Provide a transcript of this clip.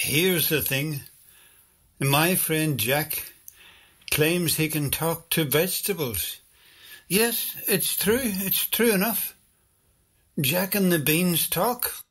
Here's the thing. My friend Jack claims he can talk to vegetables. Yes, it's true enough. Jack and the beans talk.